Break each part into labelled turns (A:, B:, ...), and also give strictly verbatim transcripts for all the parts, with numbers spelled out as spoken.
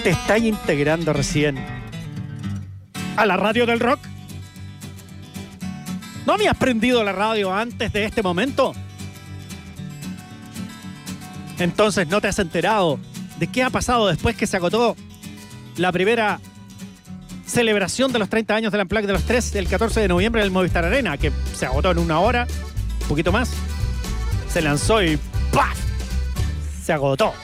A: ¿Te estás integrando recién a la radio del rock? ¿No me has prendido la radio antes de este momento? Entonces no te has enterado de qué ha pasado después que se agotó la primera celebración de los treinta años del Unplugged de los tres el catorce de noviembre en el Movistar Arena, que se agotó en una hora, un poquito más. Se lanzó y ¡paf! Se agotó.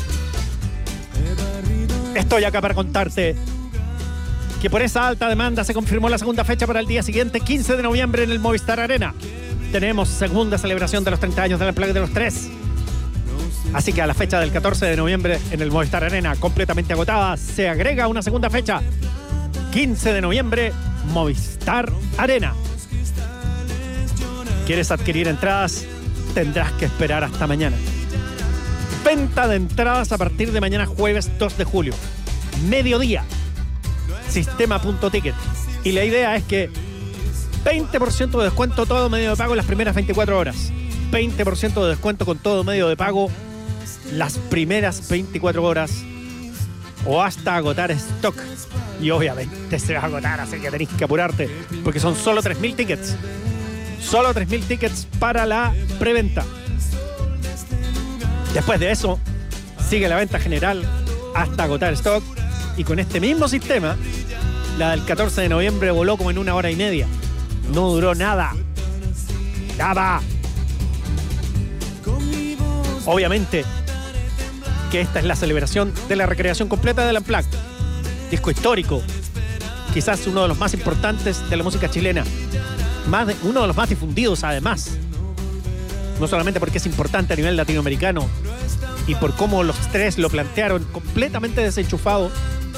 A: Estoy acá para contarte que por esa alta demanda se confirmó la segunda fecha para el día siguiente, quince de noviembre, en el Movistar Arena. Tenemos segunda celebración de los treinta años del Unplugged de los tres. Así que a la fecha del catorce de noviembre en el Movistar Arena, completamente agotada, se agrega una segunda fecha. quince de noviembre, Movistar Arena. ¿Quieres adquirir entradas? Tendrás que esperar hasta mañana. Venta de entradas a partir de mañana jueves dos de julio. Mediodía. Sistema punto ticket. Y la idea es que veinte por ciento de descuento todo medio de pago en las primeras veinticuatro horas. veinte por ciento de descuento con todo medio de pago las primeras veinticuatro horas. O hasta agotar stock. Y obviamente se va a agotar, así que tenés que apurarte. Porque son solo tres mil tickets. Solo tres mil tickets para la preventa. Después de eso, sigue la venta general hasta agotar stock. Y con este mismo sistema, la del catorce de noviembre voló como en una hora y media. No duró nada. Nada. Obviamente que esta es la celebración de la recreación completa del Unplugged. Disco histórico. Quizás uno de los más importantes de la música chilena. Más de, uno de los más difundidos, además. No solamente porque es importante a nivel latinoamericano y por cómo los tres lo plantearon completamente desenchufado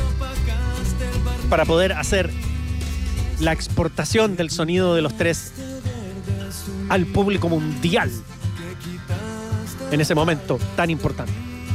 A: para poder hacer la exportación del sonido de los tres al público mundial en ese momento tan importante.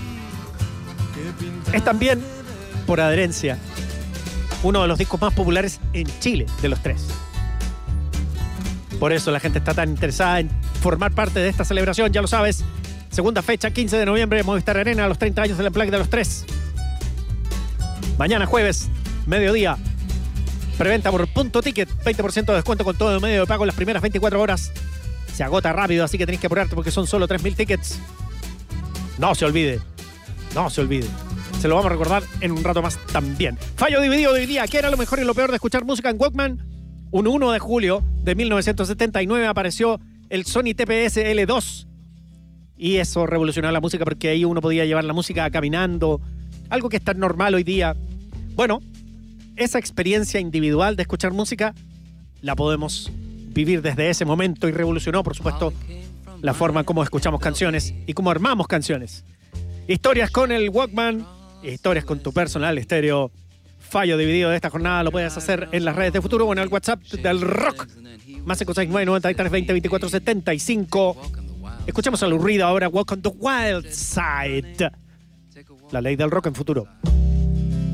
A: Es también, por adherencia, uno de los discos más populares en Chile de los tres. Por eso la gente está tan interesada en formar parte de esta celebración, ya lo sabes. Segunda fecha, quince de noviembre, Movistar Arena, los treinta años del Unplugged de los tres. Mañana jueves, mediodía, preventa por punto ticket, veinte por ciento de descuento con todo medio de pago en las primeras veinticuatro horas. Se agota rápido, así que tenés que apurarte porque son solo tres mil tickets. No se olvide, no se olvide. Se lo vamos a recordar en un rato más también. Fallo dividido de hoy día. ¿Qué era lo mejor y lo peor de escuchar música en Walkman? Un uno de julio de mil novecientos setenta y nueve apareció el Sony T P S L dos. Y eso revolucionó la música porque ahí uno podía llevar la música caminando. Algo que es tan normal hoy día. Bueno, esa experiencia individual de escuchar música la podemos vivir desde ese momento y revolucionó, por supuesto, la forma en cómo escuchamos canciones y cómo armamos canciones. Historias con el Walkman, historias con tu personal estéreo. Fallo dividido de esta jornada lo puedes hacer en las redes de Futuro o en el WhatsApp del Rock. Más cinco seis nueve, noventa y tres, veinte, veinticuatro, setenta y cinco. Escuchamos al ruido ahora, Walk on the Wild Side. La ley del rock en Futuro.